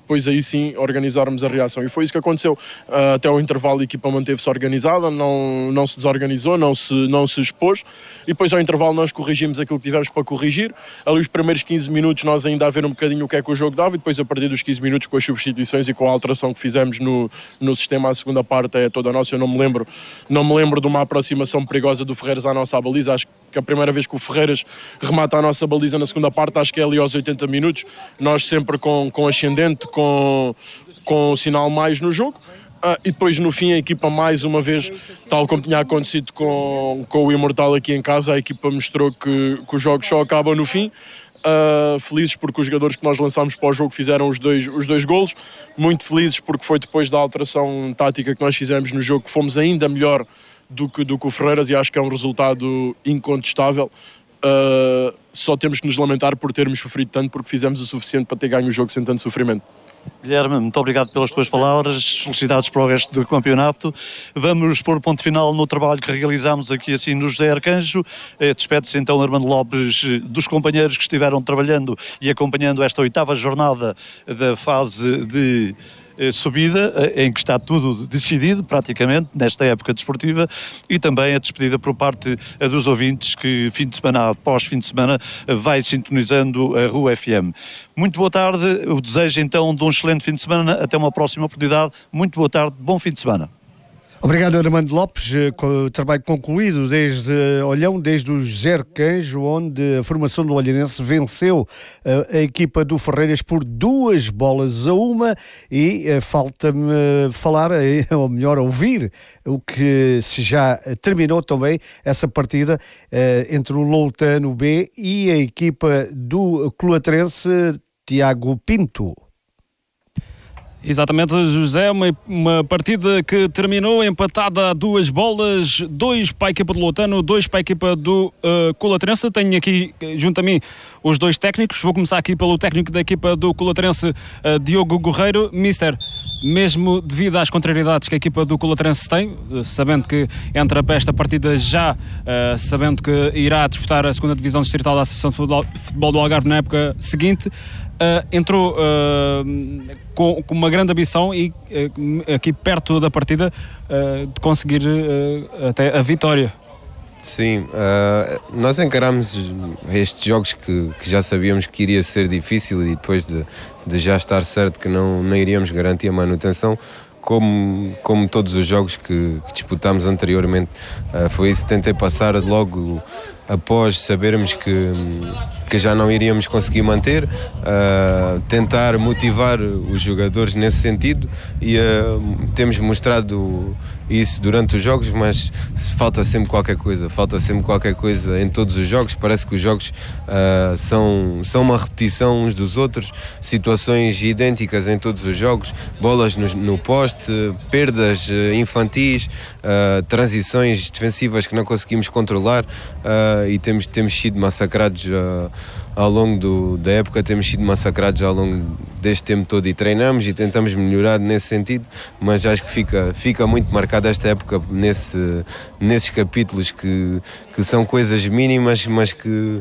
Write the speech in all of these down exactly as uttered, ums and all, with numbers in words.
depois aí sim organizarmos a reação. E foi isso que aconteceu. Uh, até ao intervalo a equipa manteve-se organizada, não, não se desorganizou, não se, não se expôs, e depois ao intervalo nós corrigimos aquilo que tivemos para corrigir. Ali os primeiros quinze minutos nós ainda a ver um bocadinho o que é que o jogo dava, e depois a partir dos quinze minutos com as substituições e com a alteração que fizemos no, no sistema, a segunda parte é toda nossa. Eu não me lembro, não me lembro de uma aproximação perigosa do Ferreiras à nossa baliza. Acho que a primeira vez que o Ferreiras remata a nossa baliza na segunda parte, acho que é ali aos oitenta minutos, nós sempre com, com ascendente, com, com o sinal mais no jogo. Uh, e depois no fim a equipa mais uma vez, tal como tinha acontecido com, com o Imortal aqui em casa, a equipa mostrou que, que os jogos só acabam no fim. Uh, felizes porque os jogadores que nós lançámos para o jogo fizeram os dois, os dois golos, muito felizes porque foi depois da alteração tática que nós fizemos no jogo que fomos ainda melhor do que, do que o Ferreiras, e acho que é um resultado incontestável. Uh, só temos que nos lamentar por termos sofrido tanto, porque fizemos o suficiente para ter ganho o jogo sem tanto sofrimento. Guilherme, muito obrigado pelas tuas palavras, felicidades para o resto do campeonato. Vamos pôr ponto final no trabalho que realizámos aqui assim no José Arcanjo. Despede-se então Armando Lopes dos companheiros que estiveram trabalhando e acompanhando esta oitava jornada da fase de subida, em que está tudo decidido praticamente nesta época desportiva, e também a despedida por parte dos ouvintes que fim de semana após fim de semana vai sintonizando a Rua F M. Muito boa tarde, o desejo então de um excelente fim de semana, até uma próxima oportunidade. Muito boa tarde, bom fim de semana. Obrigado, Armando Lopes. Trabalho concluído desde Olhão, desde o José Arcanjo, onde a formação do Olhanense venceu a equipa do Ferreiras por duas bolas a uma, e falta-me falar, ou melhor, ouvir o que se já terminou também essa partida entre o Loutano B e a equipa do Colatrense Tiago Pinto. Exatamente, José, uma, uma partida que terminou empatada a duas bolas, dois para a equipa do Loutano, dois para a equipa do uh, Colatrense. Tenho aqui junto a mim os dois técnicos. Vou começar aqui pelo técnico da equipa do Colatrense, uh, Diogo Guerreiro. Mister, mesmo devido às contrariedades que a equipa do Colatrense tem, uh, sabendo que entra para esta partida já, uh, sabendo que irá disputar a segunda divisão distrital da Associação de Futebol, Futebol do Algarve na época seguinte, Uh, entrou uh, com, com uma grande ambição e uh, aqui perto da partida uh, de conseguir uh, até a vitória. Sim, uh, nós encaramos estes jogos que, que já sabíamos que iria ser difícil, e depois de, de já estar certo que não, não iríamos garantir a manutenção, como, como todos os jogos que, que disputámos anteriormente. Uh, foi isso que tentei passar logo após sabermos que, que já não iríamos conseguir manter, uh, tentar motivar os jogadores nesse sentido, e uh, temos mostrado isso durante os jogos, mas falta sempre qualquer coisa, falta sempre qualquer coisa em todos os jogos. Parece que os jogos uh, são, são uma repetição uns dos outros, situações idênticas em todos os jogos, bolas no, no poste, perdas uh, infantis, uh, transições defensivas que não conseguimos controlar, uh, e temos, temos sido massacrados uh, ao longo do, da época, temos sido massacrados ao longo deste tempo todo, e treinamos e tentamos melhorar nesse sentido, mas acho que fica, fica muito marcada esta época nesse, nesses capítulos que, que são coisas mínimas, mas que uh,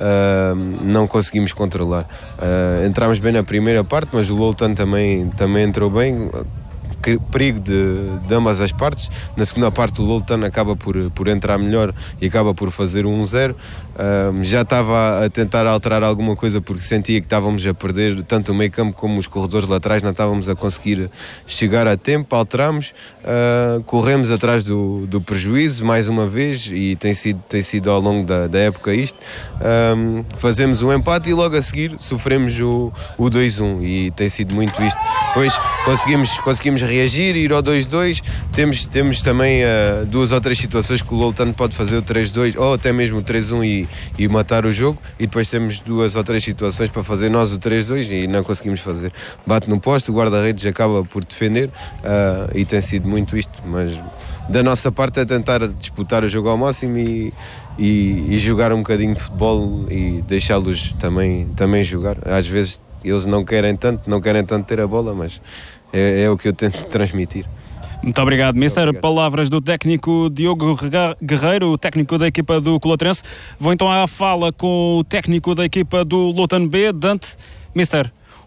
não conseguimos controlar. Uh, entramos bem na primeira parte, mas o Loutano também, também entrou bem, perigo de, de ambas as partes. Na segunda parte o Loutano acaba por, por entrar melhor e acaba por fazer um zero. Uh, já estava a tentar alterar alguma coisa, porque sentia que estávamos a perder tanto o meio campo como os corredores laterais, não estávamos a conseguir chegar a tempo. Alteramos, uh, corremos atrás do, do prejuízo mais uma vez, e tem sido, tem sido ao longo da, da época isto. Uh, fazemos um empate e logo a seguir sofremos o, o dois a um, e tem sido muito isto. Depois conseguimos, conseguimos reagir, ir ao dois a dois. Temos, temos também uh, duas ou três situações que o Loutano pode fazer o três a dois, ou até mesmo o três a um, e, e matar o jogo, e depois temos duas ou três situações para fazer nós o três a dois e não conseguimos fazer. Bate no poste, o guarda-redes acaba por defender, uh, e tem sido muito isto, mas da nossa parte é tentar disputar o jogo ao máximo e, e, e jogar um bocadinho de futebol e deixá-los também, também jogar. Às vezes eles não querem tanto, não querem tanto ter a bola, mas é, é o que eu tento transmitir. Muito obrigado, mister. Obrigado. Palavras do técnico Diogo Guerreiro, o técnico da equipa do Colatrense. Vou então à fala com o técnico da equipa do Loutano B, Dante. mister,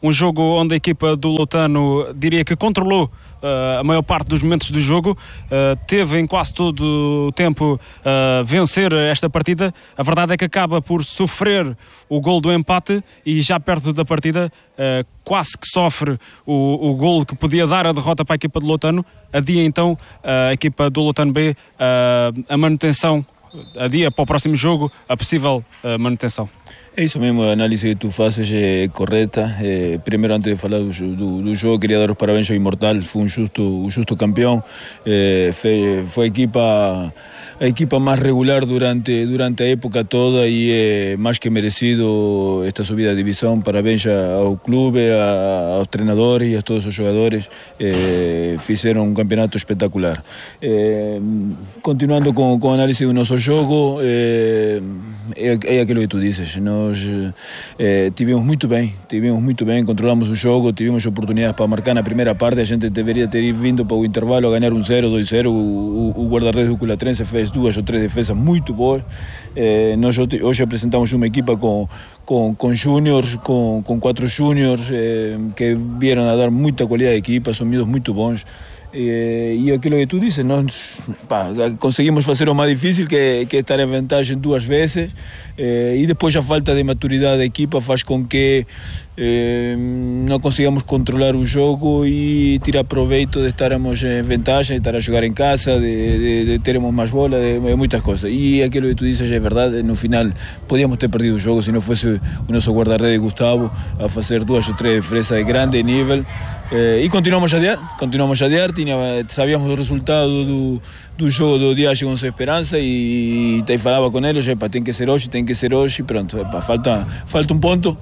um jogo onde a equipa do Loutano diria que controlou uh, a maior parte dos momentos do jogo, uh, teve em quase todo o tempo uh, vencer esta partida. A verdade é que acaba por sofrer o gol do empate e já perto da partida uh, quase que sofre o, o gol que podia dar a derrota para a equipa do Loutano. Adia então uh, a equipa do Loutano B uh, a manutenção, adia para o próximo jogo a possível uh, manutenção. É isso mesmo, a análise que tu fazes é correta. É, primeiro, antes de falar do, do, do jogo, queria dar os parabéns ao Imortal, foi um justo, um justo campeão. É, foi, foi a equipa, a equipa mais regular durante, durante a época toda e é mais que merecido esta subida de divisão. Parabéns ao clube, a, aos treinadores e a todos os jogadores. É, fizeram um campeonato espetacular. É, continuando com, com a análise do nosso jogo, é, é, é aquilo que tu dizes, não? Nós eh, tivemos muito bem, tivemos muito bem, controlamos o jogo, tivemos oportunidades para marcar na primeira parte, a gente deveria ter vindo para o intervalo a ganhar um zero, dois zero, o, o, o guarda-redes do Culatrense fez duas ou três defesas muito boas. Eh, nós hoje apresentamos uma equipa com, com, com júniores, com, com quatro júniores eh, que vieram a dar muita qualidade à equipa, são miúdos muito bons. E, e aquilo que tu dizes, nós pá, conseguimos fazer o mais difícil, que, que é estar em vantagem duas vezes, eh, e depois a falta de maturidade da equipa faz com que eh, não consigamos controlar o jogo e tirar proveito de estarmos em vantagem, de estar a jogar em casa, de, de, de termos mais bola, de, de muitas coisas. E aquilo que tu dizes é verdade, no final podíamos ter perdido o jogo se não fosse o nosso guarda-redes Gustavo a fazer duas ou três defesas de grande nível. Eh, e continuamos a adiar, continuamos a adiar, tinha, sabíamos o resultado do, do jogo do dia com essa esperança e, e falava com eles, epa, tem que ser hoje, tem que ser hoje, pronto, epa, falta, falta um ponto.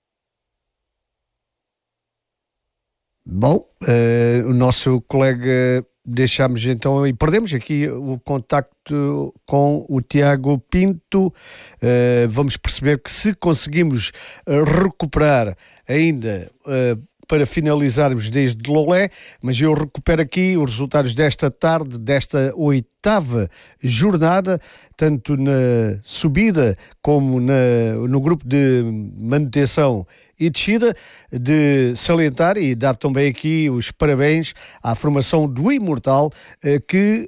Bom, uh, o nosso colega, deixamos então e perdemos aqui o contacto com o Tiago Pinto. Uh, vamos perceber que se conseguimos uh, recuperar ainda uh, para finalizarmos desde Lolé, mas eu recupero aqui os resultados desta tarde, desta oitava jornada, tanto na subida como na, no grupo de manutenção e descida, de salientar e dar também aqui os parabéns à formação do Imortal, que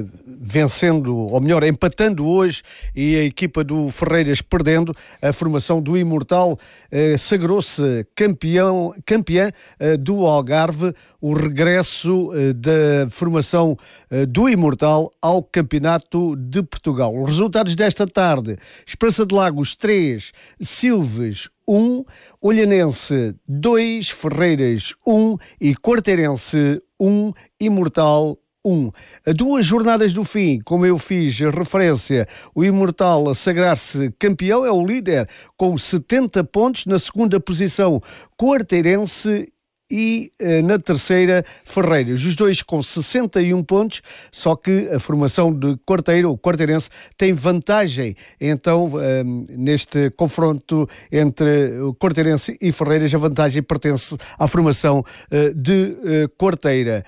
vencendo, ou melhor, empatando hoje, e a equipa do Ferreiras perdendo, a formação do Imortal sagrou-se campeão, campeã do Algarve, o regresso da formação do Imortal ao Campeonato de Portugal. Os resultados desta tarde: Esperança de Lagos três, Silves um, Olhanense dois, Ferreiras um e Quarteirense um, Imortal um. A duas jornadas do fim, como eu fiz referência, o Imortal a sagrar-se campeão, é o líder com setenta pontos, na segunda posição Quarteirense e eh, na terceira Ferreiras, os dois com sessenta e um pontos, só que a formação de Quarteiro, o Quarteirense, tem vantagem então eh, neste confronto entre o Quarteirense e Ferreiras. A vantagem pertence à formação eh, de eh, Quarteira.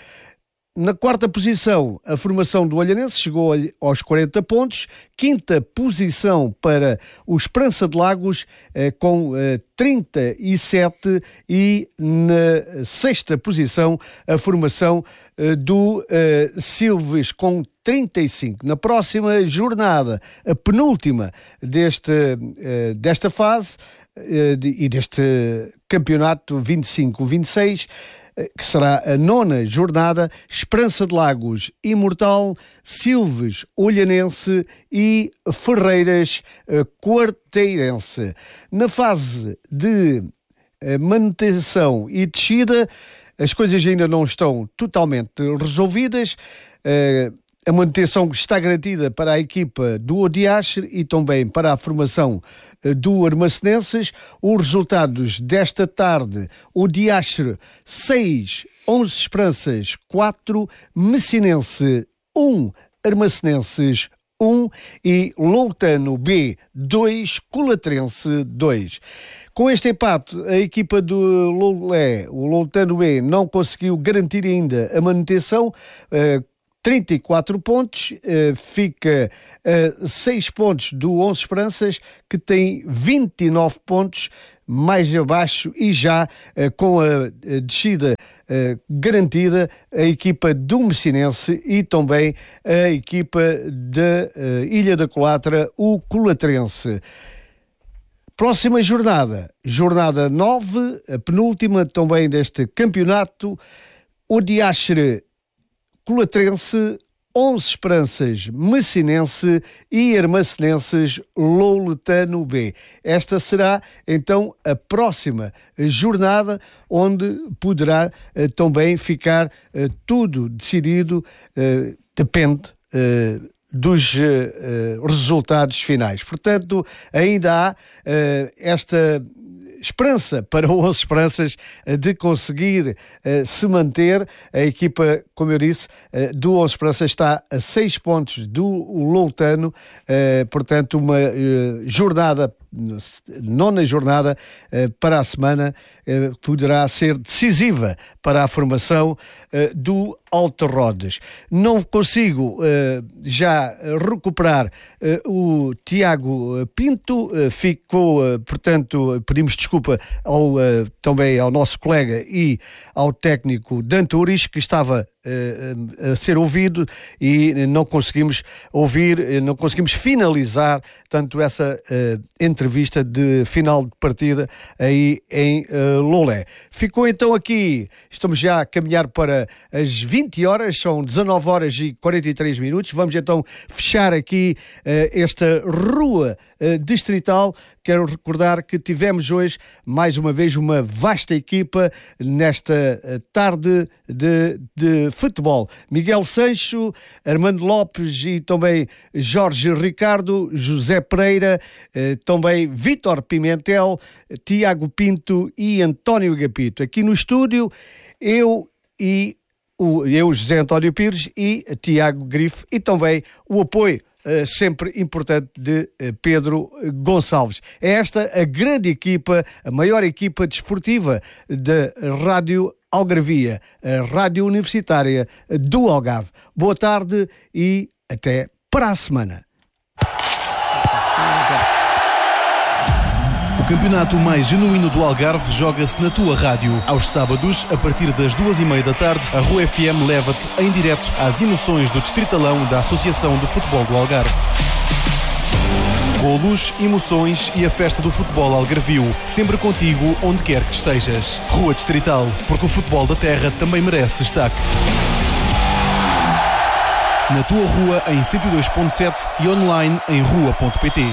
Na quarta posição, a formação do Olhanense chegou aos quarenta pontos. Quinta posição para o Esperança de Lagos, eh, com eh, trinta e sete. E na sexta posição, a formação eh, do eh, Silves, com trinta e cinco. Na próxima jornada, a penúltima deste, eh, desta fase eh, de, e deste campeonato vinte e cinco vinte e seis, que será a nona jornada, Esperança de Lagos, Imortal, Silves, Olhanense e Ferreiras, Quarteirense. Na fase de manutenção e descida, as coisas ainda não estão totalmente resolvidas. A manutenção está garantida para a equipa do Odiache e também para a formação do Armacenenses. Os resultados desta tarde: Odiache seis, onze Esperanças quatro, Messinense um, Armacenenses um e Loutano B dois, Culatrense dois. Com este empate, a equipa do Lolé, o Loutano B, não conseguiu garantir ainda a manutenção. trinta e quatro pontos, fica a seis pontos do onze Esperanças, que tem vinte e nove pontos, mais abaixo e já uh, com a, a descida uh, garantida a equipa do Messinense e também a equipa da uh, Ilha da Colatra, o Colatrense. Próxima jornada, jornada nove, a penúltima também deste campeonato, o Diáxere Colatrense, onze Esperanças Messinense e Armacenenses Louletano B. Esta será então a próxima jornada, onde poderá uh, também ficar uh, tudo decidido, uh, depende uh, dos uh, resultados finais. Portanto, ainda há uh, esta esperança para o onze Esperanças uh, de conseguir uh, se manter. A equipa, como eu disse, uh, do onze Esperanças está a seis pontos do Louletano, uh, portanto, uma uh, jornada, nona jornada uh, para a semana, uh, poderá ser decisiva para a formação uh, do Alto Rodes. Não consigo uh, já recuperar uh, o Tiago Pinto, uh, ficou, uh, portanto, pedimos desculpa ao, uh, também ao nosso colega e ao técnico Danturis, que estava uh, a ser ouvido e não conseguimos ouvir, não conseguimos finalizar tanto essa uh, entrevista de final de partida aí em uh, Lolé. Ficou então aqui, estamos já a caminhar para as vinte horas, são dezanove horas e quarenta e três minutos. Vamos então fechar aqui uh, esta rua uh, distrital. Quero recordar que tivemos hoje, mais uma vez, uma vasta equipa nesta uh, tarde de, de futebol. Miguel Sancho, Armando Lopes e também Jorge Ricardo, José Pereira, uh, também Vítor Pimentel, Tiago Pinto e António Agapito. Aqui no estúdio, eu e o, eu, José António Pires e Tiago Grifo, e também o apoio Uh, sempre importante de uh, Pedro Gonçalves. É esta a grande equipa, a maior equipa desportiva da Rádio Algarvia, a Rádio Universitária do Algarve. Boa tarde e até para a semana. O campeonato mais genuíno do Algarve joga-se na tua rádio. Aos sábados, a partir das duas e meia da tarde, a Rua F M leva-te em direto às emoções do Distritalão da Associação de Futebol do Algarve. Golos, emoções e a festa do futebol algarvio, sempre contigo onde quer que estejas. Rua Distrital, porque o futebol da terra também merece destaque. Na tua rua em cento e dois ponto sete e online em rua ponto pt.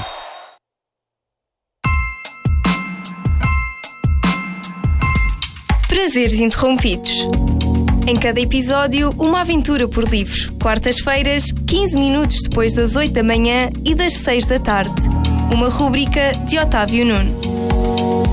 Prazeres interrompidos. Em cada episódio, uma aventura por livros. Quartas-feiras, quinze minutos depois das oito da manhã e das seis da tarde. Uma rúbrica de Otávio Nuno.